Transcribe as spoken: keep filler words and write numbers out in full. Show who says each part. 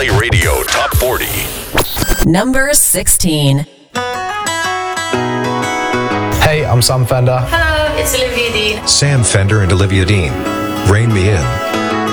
Speaker 1: Play Radio Top forty.
Speaker 2: Number sixteen.
Speaker 3: Hey, I'm Sam Fender.
Speaker 4: Hello, it's Olivia Dean.
Speaker 5: Sam Fender and Olivia Dean. Rein Me In.